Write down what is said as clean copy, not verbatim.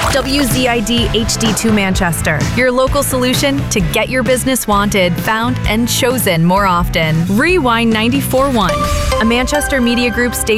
WZID HD2 Manchester, your local solution to get your business wanted, found, and chosen more often. Rewind 94.1, a Manchester Media Group station.